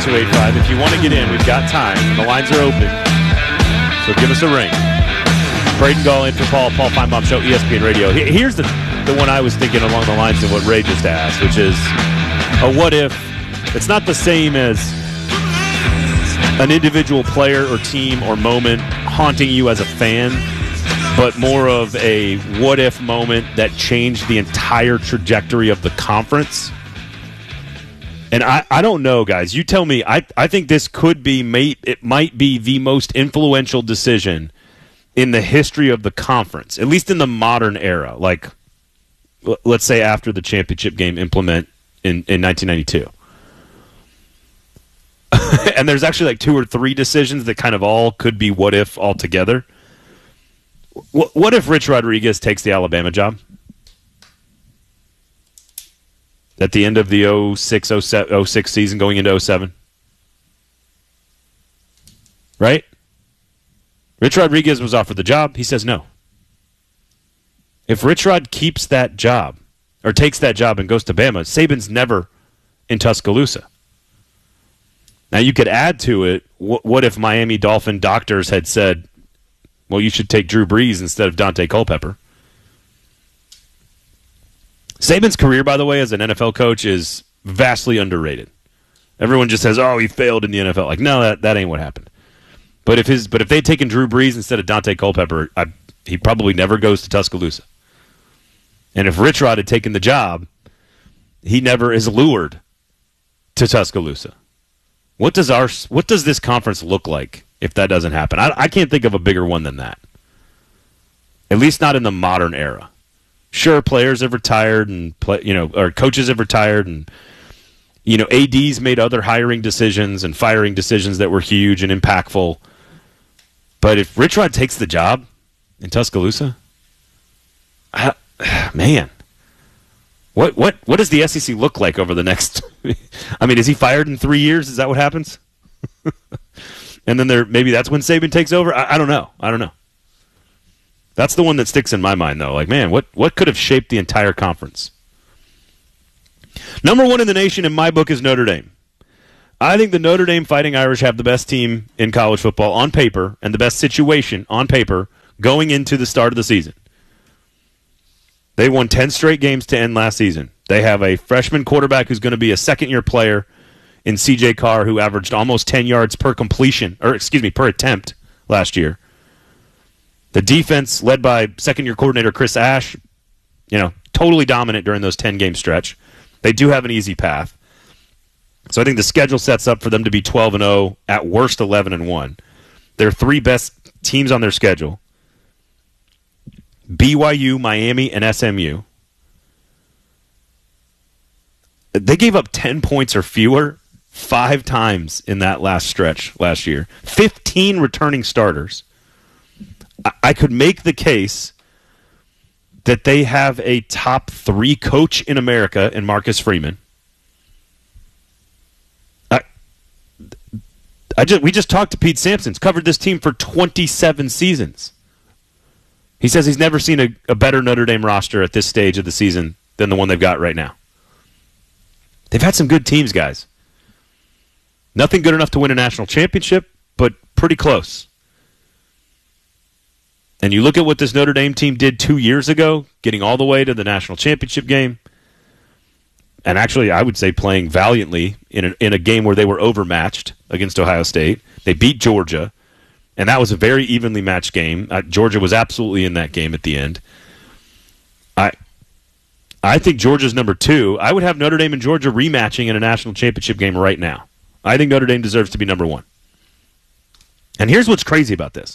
285. If you want to get in, we've got time. The lines are open, so give us a ring. Braden Gall in for Paul Feinbaum Show, ESPN Radio. Here's the one I was thinking along the lines of what Ray just asked, which is a what if. It's not the same as an individual player or team or moment haunting you as a fan, but more of a what if moment that changed the entire trajectory of the conference. And I don't know, guys. You tell me. I think this could be, it might be the most influential decision in the history of the conference, at least in the modern era. Like, let's say after the championship game implement in 1992. And there's actually like 2 or 3 decisions that kind of all could be what if altogether. What if Rich Rodriguez takes the Alabama job? At the end of the 06 season going into 07? Right? Rich Rodriguez was offered the job. He says no. If Rich Rod keeps that job, or takes that job and goes to Bama, Saban's never in Tuscaloosa. Now, you could add to it, what if Miami Dolphin doctors had said, well, you should take Drew Brees instead of Dante Culpepper? Saban's career, by the way, as an NFL coach is vastly underrated. Everyone just says, oh, he failed in the NFL. Like, no, that ain't what happened. But if they'd taken Drew Brees instead of Dante Culpepper, he probably never goes to Tuscaloosa. And if Rich Rod had taken the job, he never is lured to Tuscaloosa. What does this conference look like if that doesn't happen? I can't think of a bigger one than that. At least not in the modern era. Sure, players have retired or coaches have retired, and ADs made other hiring decisions and firing decisions that were huge and impactful. But if Rich Rod takes the job in Tuscaloosa, man, what does the SEC look like over the next? I mean, is he fired in 3 years? Is that what happens? And then maybe that's when Saban takes over. I don't know. That's the one that sticks in my mind, though. Like, man, what could have shaped the entire conference? Number 1 in the nation in my book is Notre Dame. I think the Notre Dame Fighting Irish have the best team in college football on paper and the best situation on paper going into the start of the season. They won 10 straight games to end last season. They have a freshman quarterback who's going to be a second-year player in C.J. Carr, who averaged almost 10 yards per attempt last year. The defense, led by second-year coordinator Chris Ash, totally dominant during those 10-game stretch. They do have an easy path. So I think the schedule sets up for them to be 12-0, at worst 11-1. Their 3 best teams on their schedule: BYU, Miami, and SMU. They gave up 10 points or fewer 5 times in that last stretch last year. 15 returning starters. I could make the case that they have a top 3 coach in America in Marcus Freeman. We just talked to Pete Sampson. He's covered this team for 27 seasons. He says he's never seen a better Notre Dame roster at this stage of the season than the one they've got right now. They've had some good teams, guys. Nothing good enough to win a national championship, but pretty close. And you look at what this Notre Dame team did 2 years ago, getting all the way to the national championship game, and actually I would say playing valiantly in a game where they were overmatched against Ohio State. They beat Georgia, and that was a very evenly matched game. Georgia was absolutely in that game at the end. I think Georgia's number 2. I would have Notre Dame and Georgia rematching in a national championship game right now. I think Notre Dame deserves to be number 1. And here's what's crazy about this.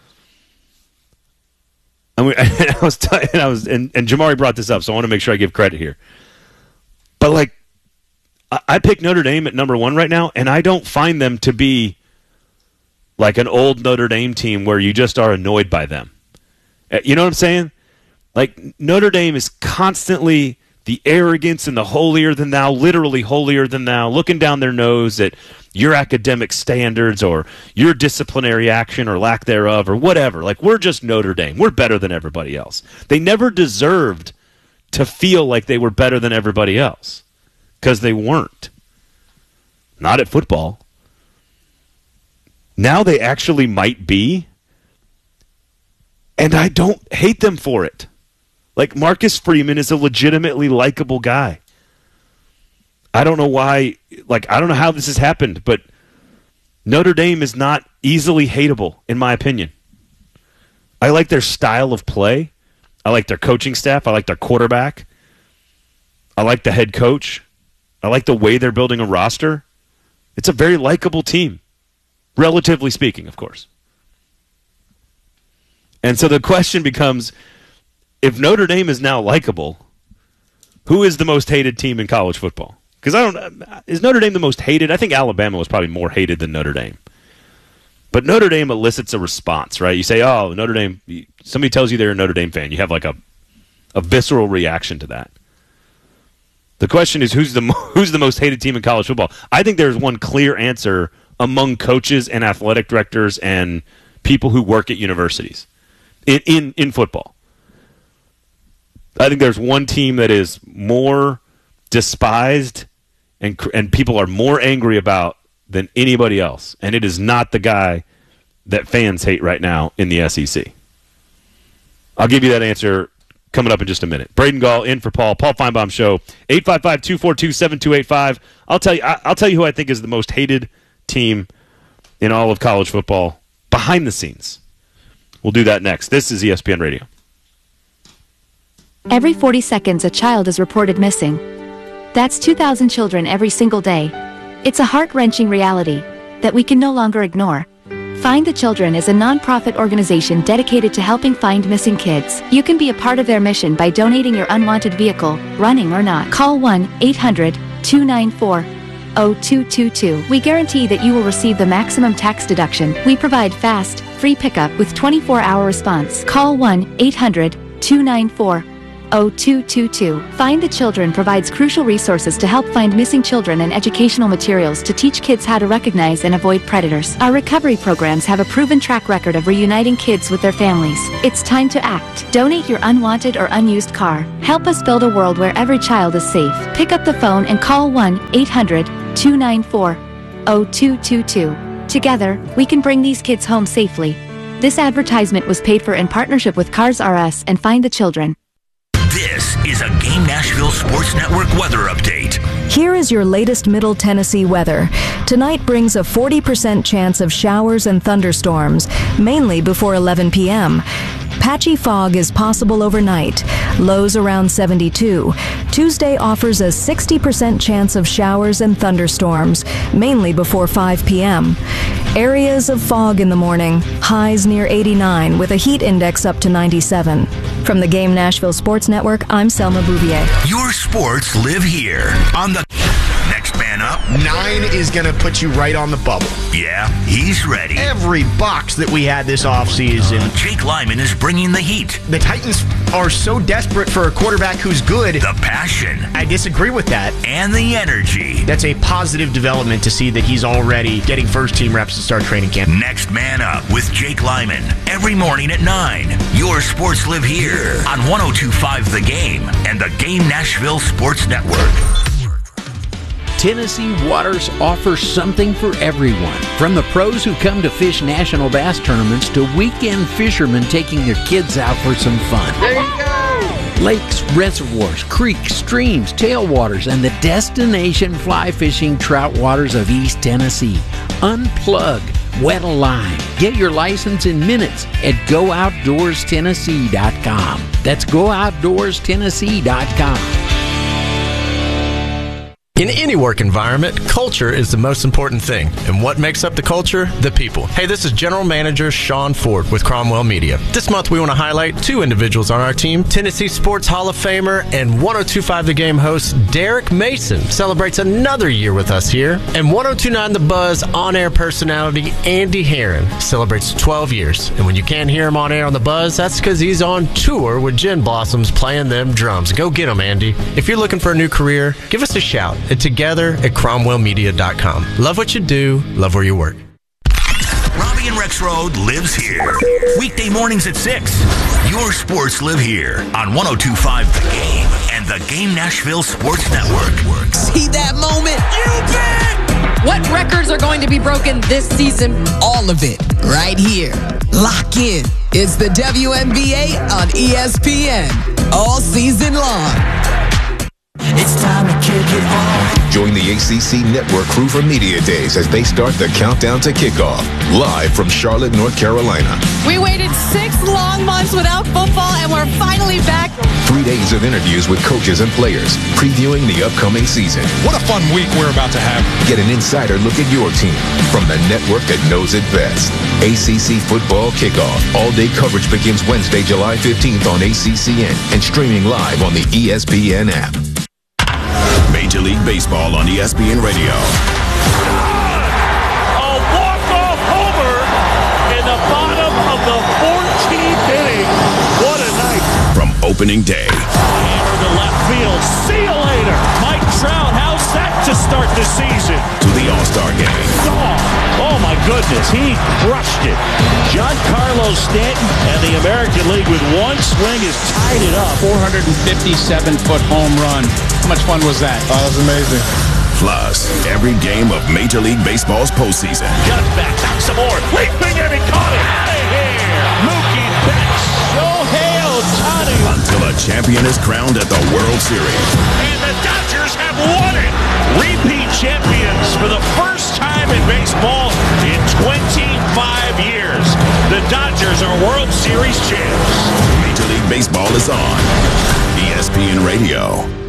And Jamari brought this up, so I want to make sure I give credit here. But I pick Notre Dame at number 1 right now, and I don't find them to be like an old Notre Dame team where you just are annoyed by them. You know what I'm saying? Like, Notre Dame is constantly the arrogance and the holier-than-thou, literally holier-than-thou, looking down their nose at your academic standards or your disciplinary action or lack thereof or whatever. Like, we're just Notre Dame. We're better than everybody else. They never deserved to feel like they were better than everybody else because they weren't. not at football. Now they actually might be, and I don't hate them for it. Like, Marcus Freeman is a legitimately likable guy. I don't know why, I don't know how this has happened, but Notre Dame is not easily hateable, in my opinion. I like their style of play. I like their coaching staff. I like their quarterback. I like the head coach. I like the way they're building a roster. It's a very likable team, relatively speaking, of course. And so the question becomes, if Notre Dame is now likable, who is the most hated team in college football? Because is Notre Dame the most hated? I think Alabama was probably more hated than Notre Dame. But Notre Dame elicits a response, right? You say, oh, Notre Dame, somebody tells you they're a Notre Dame fan. You have like a visceral reaction to that. The question is, who's the most hated team in college football? I think there's one clear answer among coaches and athletic directors and people who work at universities in football. I think there's one team that is more despised and people are more angry about than anybody else, and it is not the guy that fans hate right now in the SEC. I'll give you that answer coming up in just a minute. Braden Gall in for Paul Feinbaum Show, 855-242-7285. I'll tell you who I think is the most hated team in all of college football behind the scenes. We'll do that next. This is ESPN Radio. Every 40 seconds, a child is reported missing. That's 2,000 children every single day. It's a heart-wrenching reality that we can no longer ignore. Find the Children is a non-profit organization dedicated to helping find missing kids. You can be a part of their mission by donating your unwanted vehicle, running or not. Call 1-800-294-0222. We guarantee that you will receive the maximum tax deduction. We provide fast, free pickup with 24-hour response. Call 1-800-294-0222. Find the Children provides crucial resources to help find missing children and educational materials to teach kids how to recognize and avoid predators. Our recovery programs have a proven track record of reuniting kids with their families. It's time to act. Donate your unwanted or unused car. Help us build a world where every child is safe. Pick up the phone and call 1-800-294-0222. Together, we can bring these kids home safely. This advertisement was paid for in partnership with Cars R Us and Find the Children. This is a Game Nashville Sports Network weather update. Here is your latest Middle Tennessee weather. Tonight brings a 40% chance of showers and thunderstorms, mainly before 11 p.m. Patchy fog is possible overnight, lows around 72. Tuesday offers a 60% chance of showers and thunderstorms, mainly before 5 p.m. Areas of fog in the morning, highs near 89 with a heat index up to 97. From the Game Nashville Sports Network, I'm Selma Bouvier. Your sports live here on the Next Man Up. 9 is going to put you right on the bubble. Yeah, he's ready. Every box that we had this offseason. Jake Lyman is bringing the heat. The Titans are so desperate for a quarterback who's good. The passion. I disagree with that. And the energy. That's a positive development to see that he's already getting first-team reps to start training camp. Next Man Up with Jake Lyman. Every morning at 9. Your sports live here on 102.5 The Game and the Game Nashville Sports Network. Tennessee Waters offers something for everyone. From the pros who come to fish national bass tournaments to weekend fishermen taking their kids out for some fun. There you go! Lakes, reservoirs, creeks, streams, tailwaters, and the destination fly fishing trout waters of East Tennessee. Unplug, wet a line. Get your license in minutes at GoOutdoorsTennessee.com. That's GoOutdoorsTennessee.com. In any work environment, culture is the most important thing. And what makes up the culture? The people. Hey, this is General Manager Sean Ford with Cromwell Media. This month we want to highlight 2 individuals on our team. Tennessee Sports Hall of Famer and 102.5 The Game host Derek Mason celebrates another year with us here. And 102.9 The Buzz on-air personality Andy Herron celebrates 12 years. And when you can't hear him on air on The Buzz, that's because he's on tour with Gin Blossoms playing them drums. Go get him, Andy. If you're looking for a new career, give us a shout. Together at CromwellMedia.com. Love what you do, love where you work. Robbie and Rex Road lives here. Weekday mornings at 6. Your sports live here on 102.5 The Game and the Game Nashville Sports Network. See that moment? You bet! What records are going to be broken this season? All of it, right here. Lock in. It's the WNBA on ESPN. All season long. It's time to kick it off. Join the ACC Network crew for Media Days as they start the countdown to kickoff. Live from Charlotte, North Carolina. We waited 6 long months without football, and we're finally back. 3 days of interviews with coaches and players, previewing the upcoming season. What a fun week we're about to have. Get an insider look at your team from the network that knows it best. ACC Football Kickoff. All-day coverage begins Wednesday, July 15th on ACCN and streaming live on the ESPN app. Major League Baseball on ESPN Radio. A walk-off homer in the bottom of the 14th inning. What a night. From opening day. Hammer to left field. See you later. Mike Trout, how's that to start the season? To the All-Star game. Oh my goodness, he crushed it. Giancarlo Stanton and the American League with one swing has tied it up. 457-foot home run. How much fun was that? Oh, that was amazing. Plus, every game of Major League Baseball's postseason. Just back, back some more. Leaping and he caught it. Out of here. Mookie Betts. Shohei Ohtani. Until a champion is crowned at the World Series. And the Dodgers have won it. Repeat champions for the first time in baseball in 25 years. The Dodgers are World Series champs. Major League Baseball is on ESPN Radio.